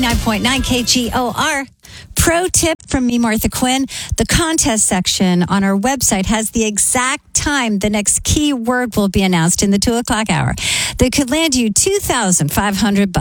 9.9 KGOR. Pro tip from me, Martha Quinn. The contest section on our website has the exact time the next keyword will be announced in the 2 o'clock hour. That could land you $2,500.